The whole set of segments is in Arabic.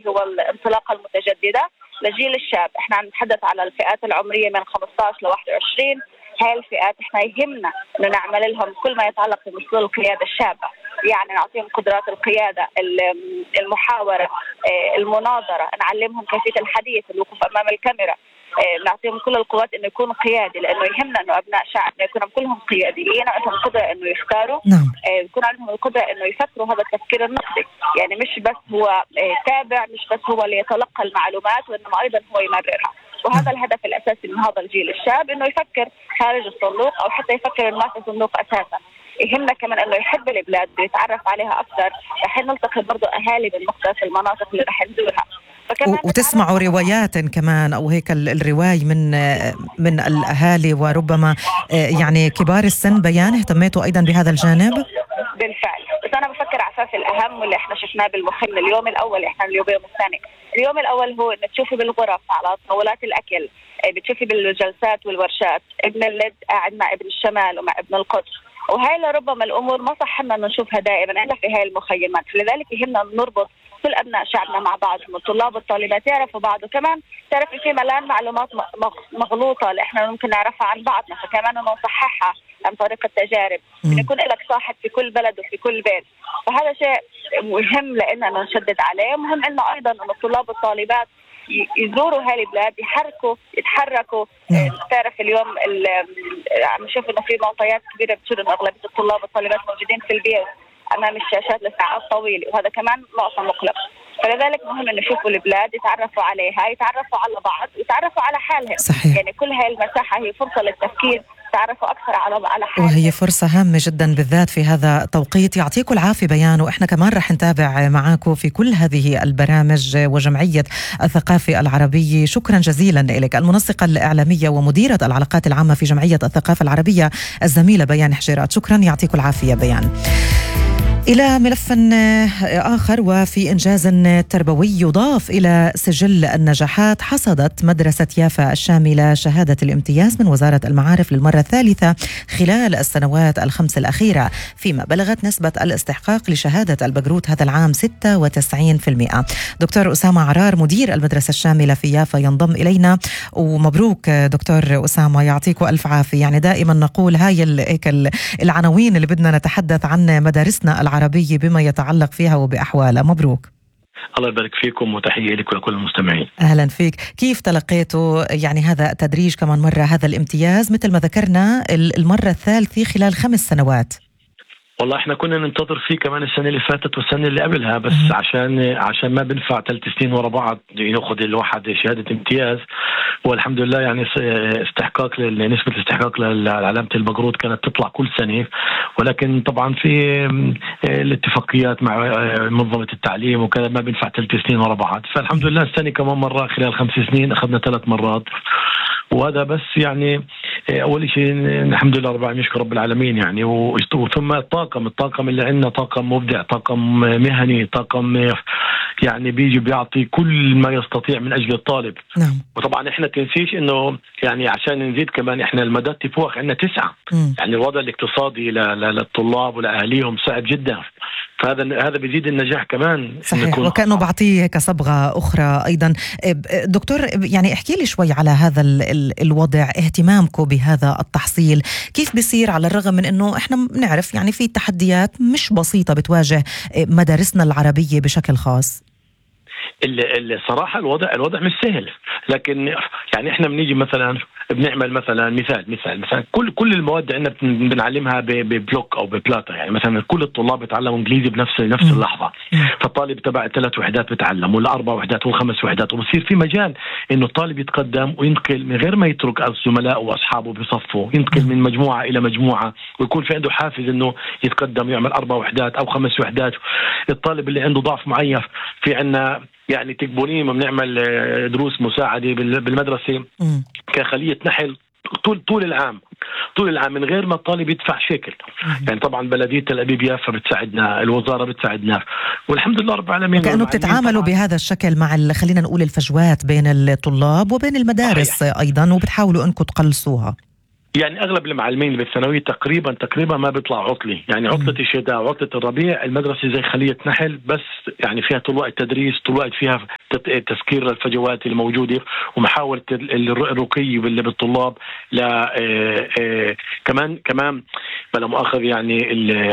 هو الانطلاقة المتجددة لجيل الشاب. احنا عم نتحدث على الفئات العمرية من 15 ل 21. هاي الفئات احنا يهمنا انه نعمل لهم كل ما يتعلق بمثل القيادة الشابة، يعني نعطيهم قدرات القيادة، المحاورة، المناظرة، نعلمهم كيفية الحديث، الوقوف امام الكاميرا، نعطيهم كل القوات انه يكونوا قيادي، لانه يهمنا انه ابناء شعبنا يكونوا كلهم قياديين، عندهم القدره انه يختاروا، يكون عندهم القدره انه يفكروا هذا التفكير النقدي، يعني مش بس هو تابع، مش بس هو اللي يتلقى المعلومات، وانما ايضا هو يمررها. وهذا الهدف الاساسي من هذا الجيل الشاب، انه يفكر خارج الصندوق او حتى يفكر انه ما في صندوق اساسا. يهمنا كمان انه يحب البلاد ويتعرف عليها اكثر. رح نلتقي برضه اهالي بمختلف المناطق اللي رح نزورها، وتسمعوا روايات كمان أو هيك الرواي من الأهالي وربما يعني كبار السن. بيان اهتميتوا أيضا بهذا الجانب؟ بالفعل، بس أنا بفكر عفاف الأهم واللي احنا شفناه بالمخيم اليوم الأول، احنا اليوم الثاني. اليوم الأول هو إنك تشوفي بالغرف على طاولات الأكل، بتشوفي بالجلسات والورشات ابن اللد قاعد مع ابن الشمال ومع ابن القدس، وهي لربما الأمور ما صح لنا نشوفها دائما إلا في هاي المخيمات. لذلك يهمنا نربط كل أبناء شعبنا مع بعض، الطلاب والطالبات يعرفوا بعض، وكمان تعرف في ملان معلومات مغلوطة اللي احنا ممكن نعرفها عن بعضنا، فكمان نصححها عن طريق التجارب، إن يكون لك صاحب في كل بلد وفي كل بيت. فهذا شيء مهم لأننا نشدد عليه. مهم إنه أيضا إن الطلاب والطالبات يزوروا هاي البلاد، يتحركوا. تعرف اليوم عم نشوف إنه في معطيات كبيرة بتصير إنه أغلبية الطلاب والطالبات موجودين في البيت أمام الشاشات لساعات طويلة، وهذا كمان نقطة مقلقة. فلذلك مهم إنه يشوفوا البلاد، يتعرفوا عليها، يتعرفوا على بعض، يتعرفوا على حالهم. صحيح. يعني كل هاي المساحة هي فرصة للتفكير، تعرفوا أكثر على حالهم، وهي فرصة هامة جدا بالذات في هذا التوقيت. يعطيكم العافية بيان، وإحنا كمان رح نتابع معاكم في كل هذه البرامج وجمعية الثقافة العربية. شكرا جزيلا لك المنسقة الإعلامية ومديرة العلاقات العامة في جمعية الثقافة العربية الزميلة بيان حجيرات. شكرا، يعطيكم العافية بيان. إلى ملف آخر، وفي إنجاز تربوي يضاف إلى سجل النجاحات، حصدت مدرسة يافا الشاملة شهادة الامتياز من وزارة المعارف للمرة الثالثة خلال السنوات الخمس الأخيرة، فيما بلغت نسبة الاستحقاق لشهادة البكالوريوس هذا العام 96%. دكتور أسامة عرار مدير المدرسة الشاملة في يافا ينضم إلينا، ومبروك دكتور أسامة، يعطيكم ألف عافية. يعني دائما نقول هاي العناوين اللي بدنا نتحدث عن مدارسنا العربية بما يتعلق فيها وبأحوالها. مبروك. الله يبارك فيكم، وتحية لك ولكل المستمعين. أهلا فيك. كيف تلقيتوا يعني هذا التدريج كمان مرة، هذا الامتياز مثل ما ذكرنا المرة الثالثة خلال 5 سنوات؟ والله احنا كنا ننتظر فيه كمان السنة اللي فاتت والسنة اللي قبلها، بس عشان ما بنفع 3 سنين ورا بعض ياخذ الواحد شهادة امتياز. والحمد لله يعني استحقاق نسبة الاستحقاق لعلامة البكالوريوس كانت تطلع كل سنة، ولكن طبعا في الاتفاقيات مع منظمة التعليم وكذا ما بنفع 3 سنين ورا بعض. فالحمد لله السنة كمان مرة خلال 5 سنين أخذنا 3 مرات، وهذا بس يعني أول شيء الحمد لله نشكر رب العالمين يعني. وثم الطاقم اللي عندنا طاقم مبدع، طاقم مهني، طاقم يعني بيجي بيعطي كل ما يستطيع من أجل الطالب. نعم. وطبعا احنا تنسيش انه يعني عشان نزيد كمان احنا المدات فوق عندنا 9. يعني الوضع الاقتصادي للطلاب ولأهاليهم صعب جدا، فهذا بيزيد النجاح كمان. صحيح، وكأنه بعطيه هيك صبغة أخرى أيضا. دكتور يعني احكي لي شوي على هذا الوضع، اهتمامكم بهذا التحصيل كيف بيصير، على الرغم من أنه احنا بنعرف يعني في تحديات مش بسيطة بتواجه مدارسنا العربية بشكل خاص؟ الصراحة الوضع مش سهل، لكن يعني احنا بنيجي مثلا بنعمل مثلا مثال كل المواد عندنا بنعلمها ببلوك او ببلاتا. يعني مثلا كل الطلاب بيتعلموا انجليزي بنفس اللحظة، فالطالب تبع 3 وحدات بتعلم ولا 4 وحدات ولا 5 وحدات، وبصير في مجال انه الطالب يتقدم وينتقل من غير ما يترك الزملاء واصحابه بصفه، ينتقل من مجموعة الى مجموعة ويكون في عنده حافز انه يتقدم يعمل 4 وحدات او 5 وحدات. الطالب اللي عنده ضعف معين، في عنا يعني تكبونين وبنعمل دروس مساعدة بالمدرسة كخلية نحل طول العام من غير ما الطالب يدفع شيكل. يعني طبعا بلدية تل أبيب يافا بتساعدنا، الوزارة بتساعدنا، والحمد لله رب العالمين. كأنه بتتعاملوا بهذا الشكل مع خلينا نقول الفجوات بين الطلاب وبين المدارس. صحيح. أيضا وبتحاولوا أنكم تقلصوها. يعني أغلب المعلمين اللي بالثانوية تقريبا ما بيطلع عطلة. يعني عطلة الشتاء وعطلة الربيع المدرسة زي خلية نحل، بس يعني فيها طول الوقت تدريس، طول الوقت فيها تسكير الفجوات الموجودة، ومحاولة الرقي بالطلاب. لا كمان بلا مؤاخذ يعني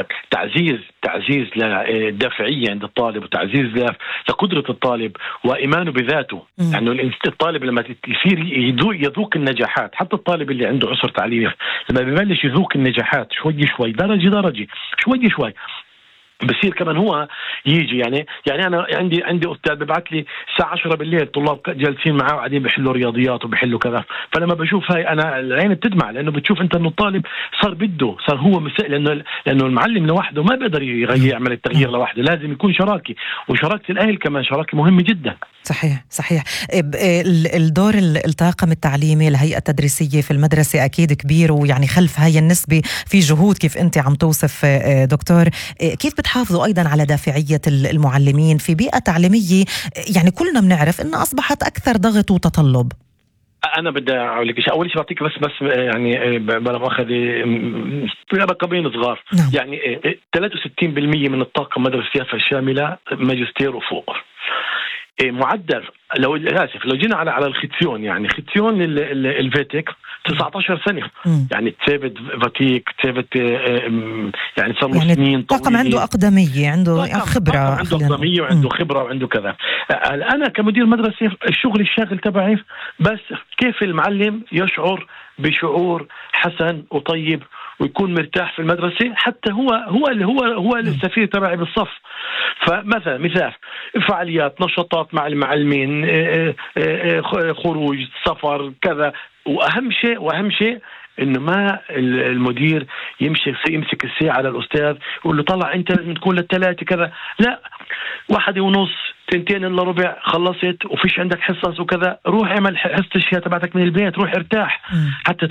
تعزيز للدافعية عند الطالب، وتعزيز لقدرة الطالب وإيمانه بذاته. يعني الطالب لما يصير يذوق النجاحات، حتى الطالب اللي عنده عسر تعليمي لما ببلش يذوق النجاحات شوي درجة شوي بصير كمان هو يجي. يعني أنا عندي أستاذ ببعث لي الساعة 10 بالليل طلاب جالسين معاه وقاعدين بيحلوا رياضيات وبيحلوا كذا، فلما بشوف هاي أنا العين بتدمع، لأنه بتشوف أنت إنه الطالب صار هو لأنه المعلم لوحده ما بيقدر يعمل التغيير لوحده، لازم يكون شراكي، وشراكة الأهل كمان شراكة مهمة جدا. صحيح. الدور الطاقم التعليمي، الهيئة التدريسية في المدرسة أكيد كبير، ويعني خلف هاي النسبة في جهود كيف أنت عم توصف دكتور. كيف بتحافظوا أيضا على دافعية المعلمين في بيئة تعليمية يعني كلنا بنعرف إنها أصبحت أكثر ضغط وتطلب؟ أنا بدي أقول لك أول شيء بعطيك بس يعني بلا مؤاخذة في رقمين صغار. يعني 63% من الطاقم مدرسة يافا الشاملة ماجستير وفوق. معدل لو جينا على الختيون، يعني ختيون الفيتك 19 سنة. يعني تثبت فاتيك، تثبت يعني صار له سنين طويلة، طاقم عنده أقدمية، عنده خبرة، عنده أقدمية وعنده خبرة وعنده كذا. أنا كمدير مدرسة الشغل الشاغل تبعي بس كيف المعلم يشعر بشعور حسن وطيب ويكون مرتاح في المدرسة، حتى هو السفير تبعي بالصف. مثال فعاليات، نشاطات مع المعلمين، خروج، سفر، كذا. وأهم شيء إنه ما المدير يمسك الساعة على الأستاذ يقول له طلع أنت لازم تكون للثلاثة كذا. لا، 1:30 2 إلا ربع خلصت وفيش عندك حصص وكذا، روح اعمل حصة الشيء تبعتك من البيت، روح ارتاح حتى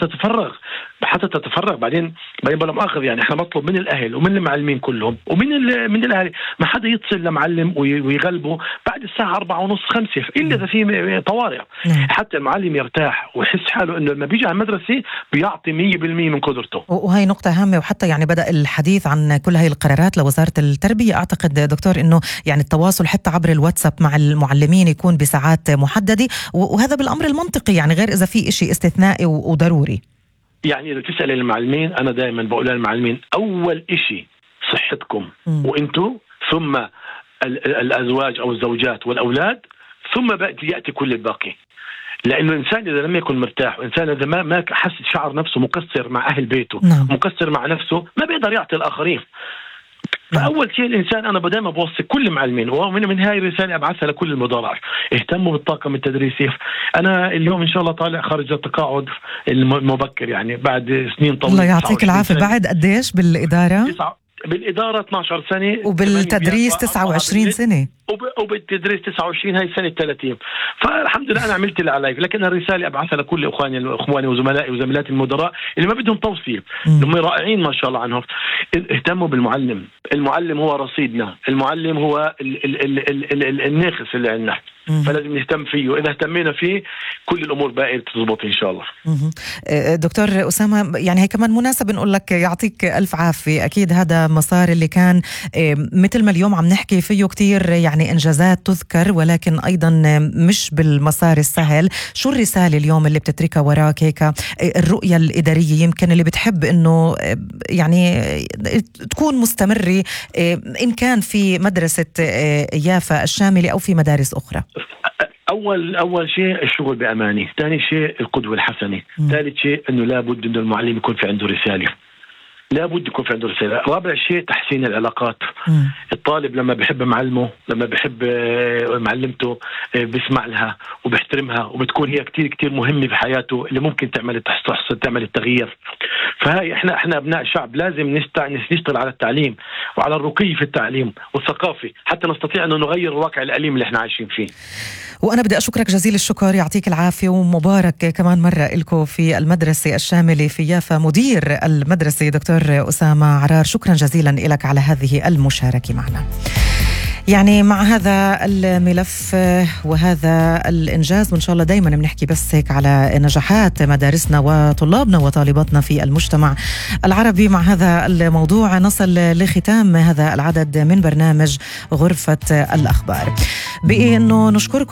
تتفرغ. بعدين بلا مؤاخذ يعني احنا نطلب من الاهل ومن المعلمين كلهم ومن الاهالي ما حدا يتصل لمعلم ويغلبه بعد الساعة 4:30 5 الا اذا في طوارئ، حتى المعلم يرتاح ويحس حاله انه لما بيجي على المدرسة بيعطي 100% من قدرته. وهي نقطة هامة، وحتى يعني بدأ الحديث عن كل هاي القرارات لوزارة التربية. اعتقد دكتور انه يعني التواصل حتى عبر الواتساب مع المعلمين يكون بساعات محددة، وهذا بالأمر المنطقي، يعني غير إذا في إشي استثنائي وضروري. يعني إذا تسأل المعلمين، أنا دائما بقول للمعلمين أول إشي صحتكم وإنتوا، ثم الأزواج أو الزوجات والأولاد، ثم يأتي كل الباقي. لأنه الإنسان إذا لم يكن مرتاح، وإنسان إذا ما حس شعر نفسه مقصر مع أهل بيته، مقصر مع نفسه، ما بيقدر يعطي الآخرين. فأول شيء الإنسان أنا دائما بوصي كل المعلمين، ومن هاي الرسالة أبعثها لكل المدراء، اهتموا بالطاقم التدريسي. أنا اليوم إن شاء الله طالع خارج التقاعد المبكر، يعني بعد سنين طويلة. الله يعطيك العافية. بعد قديش بالإدارة؟ بالإدارة 12 سنة، وبالتدريس 29 سنة، وبالتدريس 29، هاي سنة 30. فالحمد لله أنا عملت اللي علي. لكن الرسالة أبعثها لكل إخواني وزملائي وزميلاتي المدراء اللي ما بدهم توصيل، هم رائعين ما شاء الله عنهم. اهتموا بالمعلم. المعلم هو رصيدنا، المعلم هو الناخس اللي عندنا، فلازم نهتم فيه. إذا اهتمينا فيه كل الأمور باقي تزبط إن شاء الله. دكتور أسامة، يعني هي كمان مناسب نقول لك يعطيك ألف عافية. أكيد هذا مسار اللي كان مثل ما اليوم عم نحكي فيه كتير يعني إنجازات تذكر، ولكن أيضا مش بالمسار السهل. شو الرسالة اليوم اللي بتتركها وراك، هيك الرؤية الإدارية يمكن اللي بتحب إنه يعني تكون مستمرة، إن كان في مدرسة يافا الشاملة أو في مدارس أخرى؟ أول شيء الشغل بأمانة، ثاني شيء القدوة الحسنة، ثالث شيء أنه لابد أن المعلم يكون في عنده رسالة، لابد يكون في عنده رسالة. رابع شيء تحسين العلاقات. الطالب لما بيحب معلمه، لما بيحب معلمته، بيسمع لها وبيحترمها، وبتكون هي كتير كتير مهمة في حياته اللي ممكن تعمل التغيير. فهاي احنا أبناء شعب لازم نشتغل على التعليم وعلى الرقي في التعليم والثقافة حتى نستطيع أن نغير الواقع الأليم اللي احنا عايشين فيه. وأنا بدي أشكرك جزيل الشكر، يعطيك العافية، ومبارك كمان مرة إلكو في المدرسة الشاملة في يافا. مدير المدرسة دكتور أسامة عرار، شكرا جزيلا لك على هذه المشاركة معنا. يعني مع هذا الملف وهذا الإنجاز، وإن شاء الله دايما بنحكي بس هيك على نجاحات مدارسنا وطلابنا وطالباتنا في المجتمع العربي. مع هذا الموضوع نصل لختام هذا العدد من برنامج غرفة الأخبار، بأنه نشكركم